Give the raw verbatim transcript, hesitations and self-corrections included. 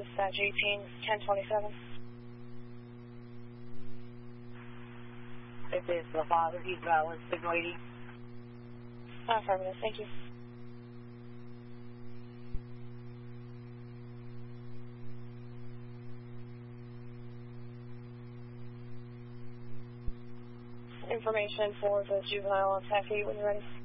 dispatch eighteen ten twenty-seven. This is the father. He's valid. Signal eighty. Affirmative. Thank you. Information for the juvenile on T A C eight when you're ready.